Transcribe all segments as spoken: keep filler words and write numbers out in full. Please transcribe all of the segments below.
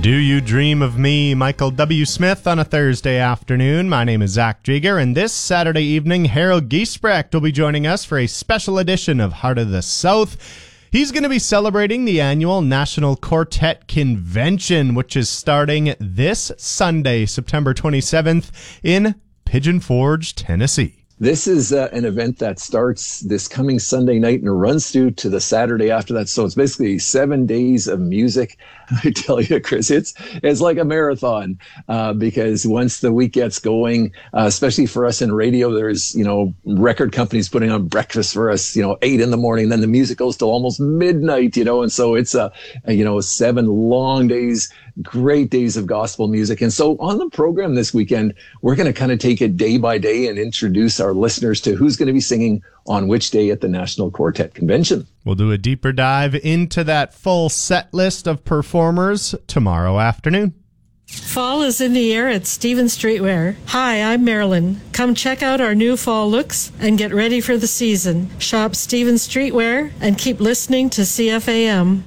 Do you dream of me, Michael W. Smith, on a Thursday afternoon? My name is Zach Jieger, and this Saturday evening, Harold Giesbrecht will be joining us for a special edition of Heart of the South. He's going to be celebrating the annual National Quartet Convention, which is starting this Sunday, September twenty-seventh, in Pigeon Forge, Tennessee. This is uh, an event that starts this coming Sunday night and runs through to the Saturday after that. So it's basically seven days of music. I tell you, Chris, it's it's like a marathon uh, because once the week gets going, uh, especially for us in radio, there's, you know, record companies putting on breakfast for us, you know, eight in the morning. Then the music goes till almost midnight, you know, and so it's a, a you know, seven long days, great days of gospel music. And so on the program this weekend, we're going to kind of take it day by day and introduce our listeners to who's going to be singing on which day at the National Quartet Convention. We'll do a deeper dive into that full set list of performers tomorrow afternoon. Fall is in the air at Stevens Streetwear. Hi, I'm Marilyn. Come check out our new fall looks and get ready for the season. Shop Stevens Streetwear and keep listening to C F A M.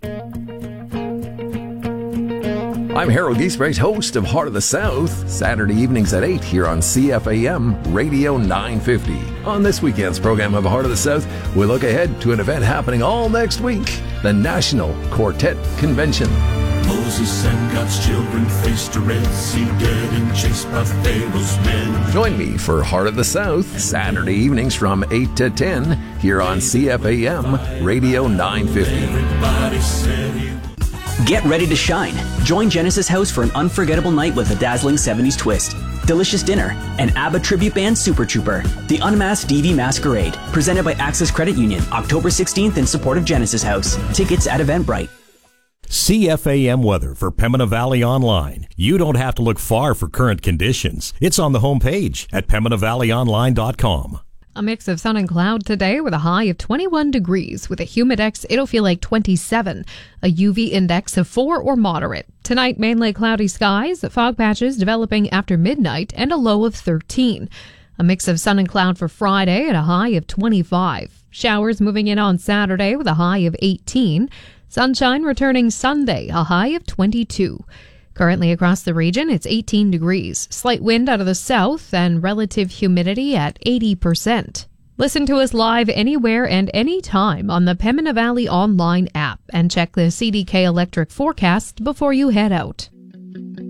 I'm Harold Giesbrecht, host of Heart of the South, Saturday evenings at eight here on C F A M Radio nine fifty. On this weekend's program of Heart of the South, we look ahead to an event happening all next week, the National Quartet Convention. Moses and God's children faced a Red Sea dead and chased by Pharaoh's men. Join me for Heart of the South, Saturday evenings from eight to ten here on C F A M Radio nine fifty. Everybody said he Get ready to shine. Join Genesis House for an unforgettable night with a dazzling seventies twist, delicious dinner, and ABBA tribute band Super Trooper. The Unmasked D V Masquerade, presented by Access Credit Union, October sixteenth in support of Genesis House. Tickets at Eventbrite. C F A M weather for Pembina Valley Online. You don't have to look far for current conditions. It's on the homepage at pembina valley online dot com. A mix of sun and cloud today with a high of twenty-one degrees. With a humidex, it'll feel like twenty-seven. A U V index of four or moderate. Tonight, mainly cloudy skies, fog patches developing after midnight, and a low of thirteen. A mix of sun and cloud for Friday at a high of twenty-five. Showers moving in on Saturday with a high of eighteen. Sunshine returning Sunday, a high of twenty-two. Currently across the region, it's eighteen degrees. Slight wind out of the south and relative humidity at eighty percent. Listen to us live anywhere and anytime on the Pembina Valley Online app and check the C D K Electric forecast before you head out.